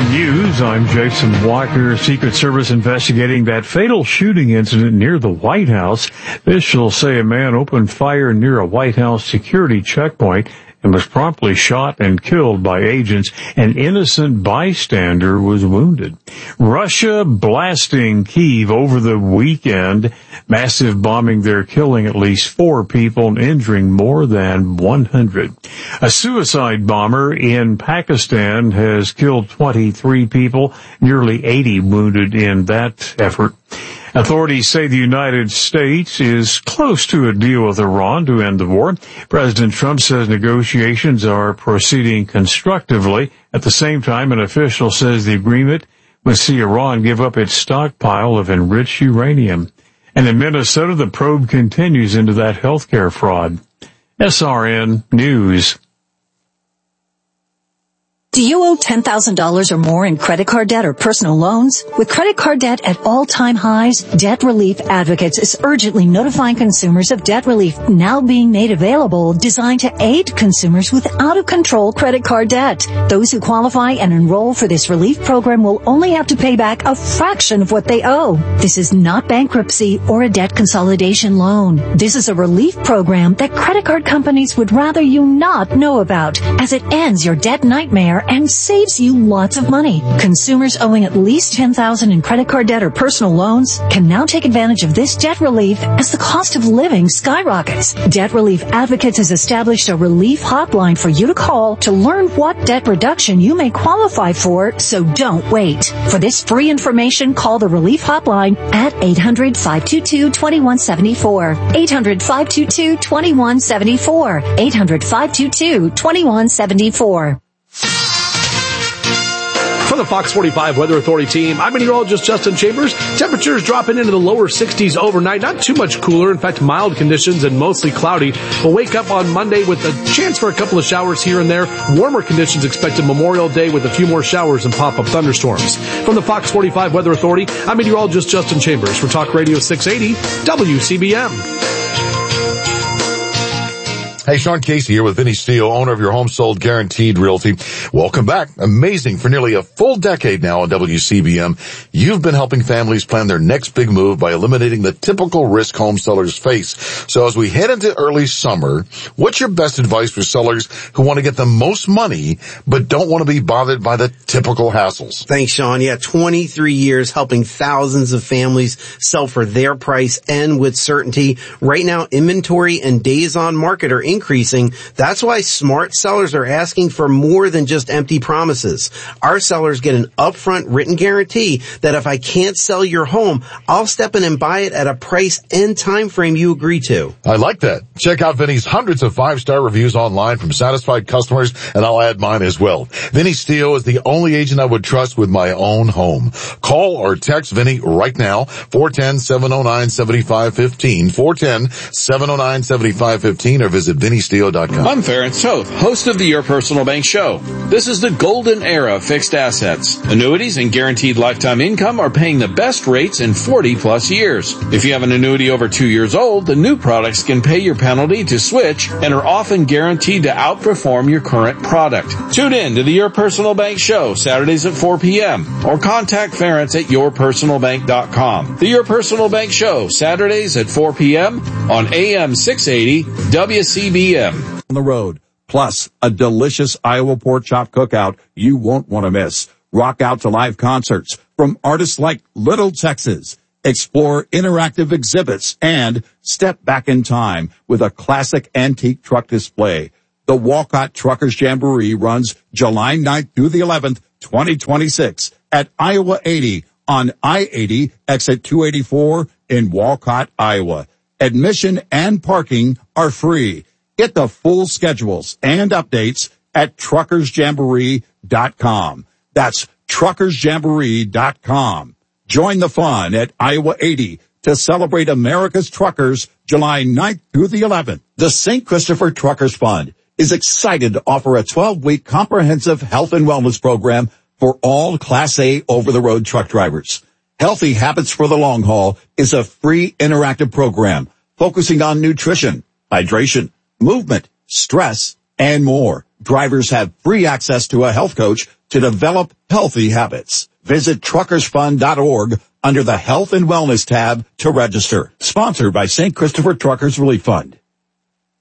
News. I'm Jason Walker. Secret Service investigating that fatal shooting incident near the White House. Officials say a man opened fire near a White House security checkpoint and was promptly shot and killed by agents. An innocent bystander was wounded. Russia blasting Kyiv over the weekend. Massive bombing there, killing at least 4 people and injuring more than 100. A suicide bomber in Pakistan has killed 23 people, nearly 80 wounded in that effort. Authorities say the United States is close to a deal with Iran to end the war. President Trump says negotiations are proceeding constructively. At the same time, an official says the agreement would see Iran give up its stockpile of enriched uranium. And in Minnesota, the probe continues into that healthcare fraud. SRN News. Do you owe $10,000 or more in credit card debt or personal loans? With credit card debt at all-time highs, Debt Relief Advocates is urgently notifying consumers of debt relief now being made available, designed to aid consumers with out-of-control credit card debt. Those who qualify and enroll for this relief program will only have to pay back a fraction of what they owe. This is not bankruptcy or a debt consolidation loan. This is a relief program that credit card companies would rather you not know about, as it ends your debt nightmare and saves you lots of money. Consumers owing at least $10,000 in credit card debt or personal loans can now take advantage of this debt relief as the cost of living skyrockets. Debt Relief Advocates has established a relief hotline for you to call to learn what debt reduction you may qualify for, so don't wait. For this free information, call the relief hotline at 800-522-2174. 800-522-2174. 800-522-2174. For the Fox 45 Weather Authority team, I'm meteorologist Justin Chambers. Temperatures dropping into the lower 60s overnight. Not too much cooler. In fact, mild conditions and mostly cloudy. We'll wake up on Monday with a chance for a couple of showers here and there. Warmer conditions expected Memorial Day with a few more showers and pop-up thunderstorms. From the Fox 45 Weather Authority, I'm meteorologist Justin Chambers for Talk Radio 680 WCBM. Hey, Sean Casey here with Vinny Steele, owner of Your Home Sold Guaranteed Realty. Welcome back. Amazing. For nearly a full decade now on WCBM, you've been helping families plan their next big move by eliminating the typical risk home sellers face. So as we head into early summer, what's your best advice for sellers who want to get the most money but don't want to be bothered by the typical hassles? Thanks, Sean. Yeah, 23 years helping thousands of families sell for their price and with certainty. Right now, inventory and days on market are increasing. That's why smart sellers are asking for more than just empty promises. Our sellers get an upfront written guarantee that if I can't sell your home, I'll step in and buy it at a price and time frame you agree to. I like that. Check out Vinny's hundreds of 5-star reviews online from satisfied customers, and I'll add mine as well. Vinny Steele is the only agent I would trust with my own home. Call or text Vinny right now, 410-709-7515, 410-709-7515, or visit VinnySteele.com. I'm Ference Toth, host of the Your Personal Bank Show. This is the golden era of fixed assets. Annuities and guaranteed lifetime income are paying the best rates in 40-plus years. If you have an annuity over 2 years old, the new products can pay your penalty to switch and are often guaranteed to outperform your current product. Tune in to the Your Personal Bank Show, Saturdays at 4 p.m. or contact Ference at yourpersonalbank.com. The Your Personal Bank Show, Saturdays at 4 p.m. on AM 680 WCBM. On the road, plus a delicious Iowa pork chop cookout you won't want to miss. Rock out to live concerts from artists like Little Texas. Explore interactive exhibits and step back in time with a classic antique truck display. The Walcott Truckers Jamboree runs July 9th through the 11th, 2026 at Iowa 80 on I-80 exit 284 in Walcott, Iowa. Admission and parking are free. Get the full schedules and updates at truckersjamboree.com. That's truckersjamboree.com. Join the fun at Iowa 80 to celebrate America's truckers July 9th through the 11th. The St. Christopher Truckers Fund is excited to offer a 12-week comprehensive health and wellness program for all Class A over-the-road truck drivers. Healthy Habits for the Long Haul is a free interactive program focusing on nutrition, hydration, movement, stress, and more. Drivers have free access to a health coach to develop healthy habits. Visit truckersfund.org under the Health and Wellness tab to register. Sponsored by St. Christopher Truckers Relief Fund.